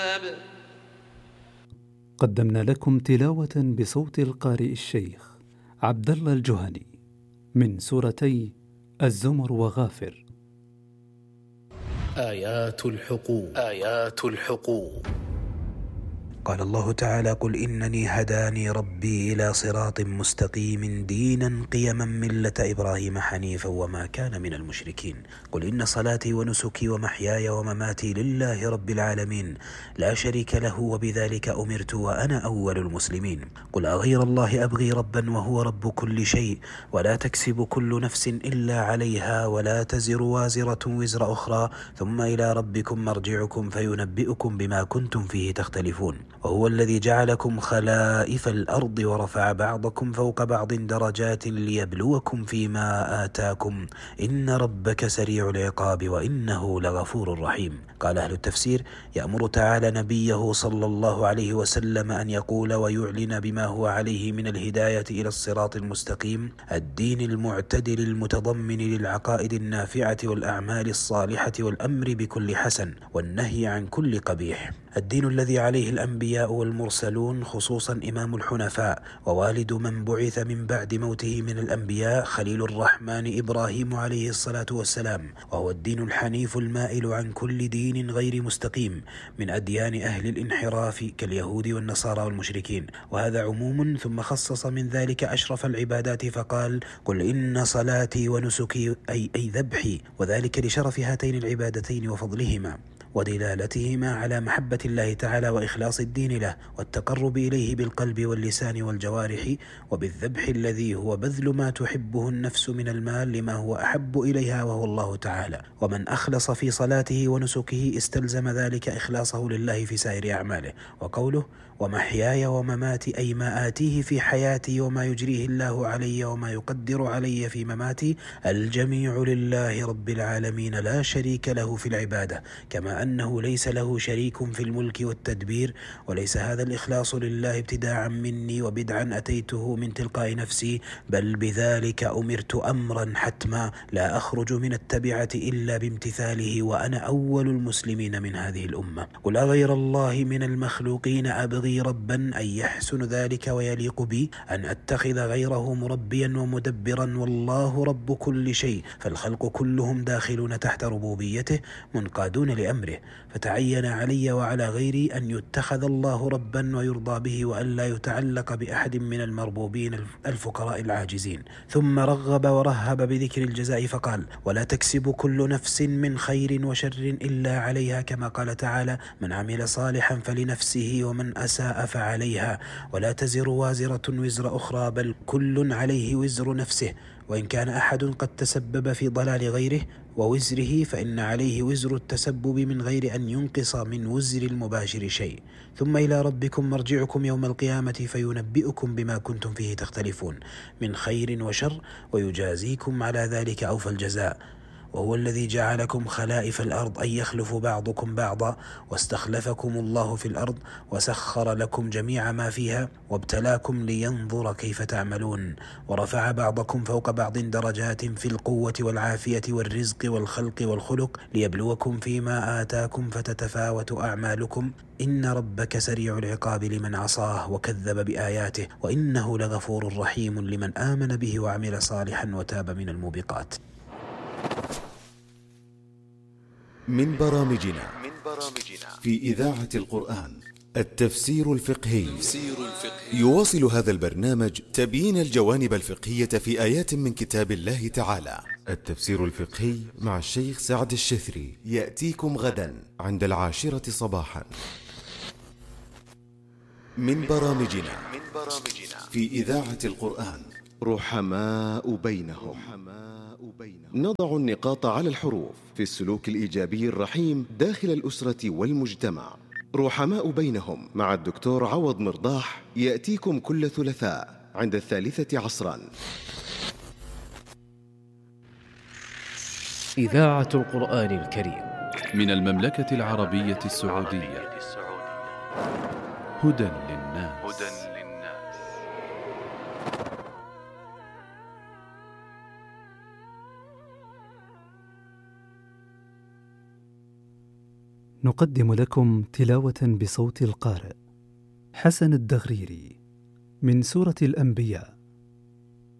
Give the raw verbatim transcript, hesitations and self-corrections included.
قدمنا لكم تلاوة بصوت القارئ الشيخ عبد الله الجهني من سورتي الزمر وغافر. آيات الحقوق. آيات الحقوق. قال الله تعالى: قل إنني هداني ربي إلى صراط مستقيم دينا قيما ملة إبراهيم حنيفا وما كان من المشركين. قل إن صلاتي ونسكي ومحياي ومماتي لله رب العالمين لا شريك له وبذلك أمرت وأنا أول المسلمين. قل أغير الله أبغي ربا وهو رب كل شيء ولا تكسب كل نفس إلا عليها ولا تزر وازرة وزر أخرى ثم إلى ربكم مرجعكم فينبئكم بما كنتم فيه تختلفون. وهو الذي جعلكم خلائف الأرض ورفع بعضكم فوق بعض درجات ليبلوكم فيما آتاكم إن ربك سريع العقاب وإنه لغفور رحيم. قال أهل التفسير: يأمر تعالى نبيه صلى الله عليه وسلم أن يقول ويعلن بما هو عليه من الهداية إلى الصراط المستقيم الدين المعتدل المتضمن للعقائد النافعة والأعمال الصالحة والأمر بكل حسن والنهي عن كل قبيح، الدين الذي عليه الأنبياء والمرسلون خصوصا إمام الحنفاء ووالد من بعث من بعد موته من الأنبياء خليل الرحمن إبراهيم عليه الصلاة والسلام، وهو الدين الحنيف المائل عن كل دين غير مستقيم من أديان أهل الانحراف كاليهود والنصارى والمشركين. وهذا عموم، ثم خصص من ذلك أشرف العبادات فقال: قل إن صلاتي ونسكي أي, أي ذبحي، وذلك لشرف هاتين العبادتين وفضلهما ودلالتهما على محبة الله تعالى وإخلاص الدين له والتقرب إليه بالقلب واللسان والجوارح وبالذبح الذي هو بذل ما تحبه النفس من المال لما هو أحب إليها وهو الله تعالى. ومن أخلص في صلاته ونسكه استلزم ذلك إخلاصه لله في سائر أعماله. وقوله: ومحياي ومماتي أي ما آتيه في حياتي وما يجريه الله علي وما يقدر علي في مماتي الجميع لله رب العالمين لا شريك له في العبادة، كما أنه ليس له شريك في الملك والتدبير. وليس هذا الإخلاص لله ابتداعا مني وبدعا أتيته من تلقاء نفسي، بل بذلك أمرت أمرا حتما لا أخرج من التبعة إلا بامتثاله وأنا أول المسلمين من هذه الأمة. قل أغير الله من المخلوقين أبغي ربا أن يحسن ذلك ويليق بي أن أتخذ غيره مربيا ومدبرا والله رب كل شيء، فالخلق كلهم داخلون تحت ربوبيته منقادون لأمره، فتعين علي وعلى غيري أن يتخذ الله ربا ويرضى به وأن لا يتعلق بأحد من المربوبين الفقراء العاجزين. ثم رغب ورهب بذكر الجزاء فقال: ولا تكسب كل نفس من خير وشر إلا عليها، كما قال تعالى: من عمل صالحا فلنفسه ومن أساء فعليها ولا تزر وازرة وزر أخرى بل كل عليه وزر نفسه، وإن كان أحد قد تسبب في ضلال غيره ووزره فإن عليه وزر التسبب من غير أن ينقص من وزر المباشر شيء. ثم إلى ربكم مرجعكم يوم القيامة فينبئكم بما كنتم فيه تختلفون من خير وشر ويجازيكم على ذلك أوفى الجزاء. وهو الذي جعلكم خلائف الأرض أي يخلف بعضكم بعضا، واستخلفكم الله في الأرض وسخر لكم جميع ما فيها وابتلاكم لينظر كيف تعملون، ورفع بعضكم فوق بعض درجات في القوة والعافية والرزق والخلق والخلق ليبلوكم فيما آتاكم فتتفاوت أعمالكم إن ربك سريع العقاب لمن عصاه وكذب بآياته وإنه لغفور رحيم لمن آمن به وعمل صالحا وتاب من الموبقات. من برامجنا في إذاعة القرآن التفسير الفقهي. يواصل هذا البرنامج تبيين الجوانب الفقهية في آيات من كتاب الله تعالى. التفسير الفقهي مع الشيخ سعد الشثري يأتيكم غدا عند العاشرة صباحا. من برامجنا في إذاعة القرآن رحماء بينهم. نضع النقاط على الحروف في السلوك الإيجابي الرحيم داخل الأسرة والمجتمع. رحماء بينهم مع الدكتور عوض مرضاح يأتيكم كل ثلاثاء عند الثالثة عصرا. إذاعة القرآن الكريم من المملكة العربية السعودية. هدى للناس. نقدم لكم تلاوة بصوت القارئ حسن الدغريري من سورة الأنبياء